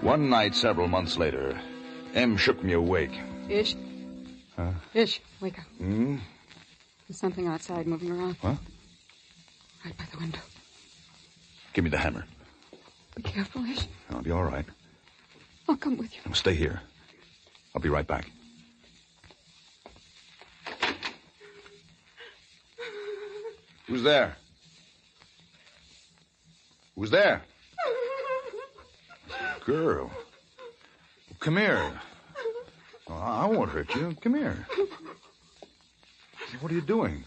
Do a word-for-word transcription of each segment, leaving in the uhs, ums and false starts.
One night several months later, Em shook me awake. Ish. Huh? Ish, wake up. Hmm? There's something outside moving around. What? Right by the window. Give me the hammer. Be careful, Ish. I'll be all right. I'll come with you. Now, stay here. I'll be right back. Who's there? Who's there? Girl. Come here. Oh, I won't hurt you. Come here. What are you doing?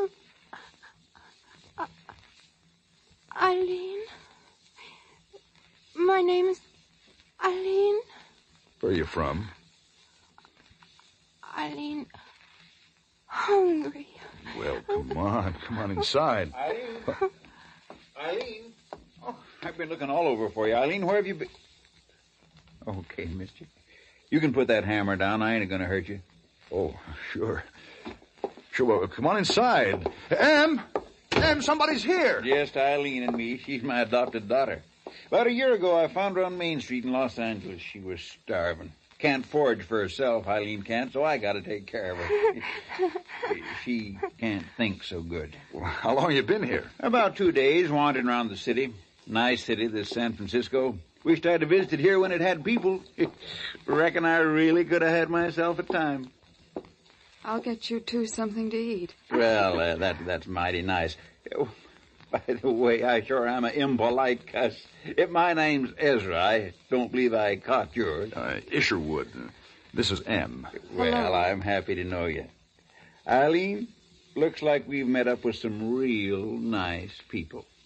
Uh, Eileen. My name is Eileen. Where are you from? Eileen. Hungry. Well, come on. Come on inside. Eileen. Eileen. Oh, I've been looking all over for you. Eileen, where have you been? Okay, mister. You can put that hammer down. I ain't going to hurt you. Oh, sure. Sure, well, come on inside. Em! Em, somebody's here. Just Eileen and me. She's my adopted daughter. About a year ago, I found her on Main Street in Los Angeles. She was starving. Can't forage for herself, Eileen can't, so I got to take care of her. She can't think so good. Well, how long you been here? About two days, wandering around the city. Nice city, this San Francisco. Wished I'd have visited here when it had people. Reckon I really could have had myself a time. I'll get you two something to eat. Well, uh, that that's mighty nice. Oh, by the way, I sure am an impolite cuss. If my name's Ezra, I don't believe I caught yours. Uh, Isherwood. This is M. Well, Hello. I'm happy to know you. Eileen, looks like we've met up with some real nice people.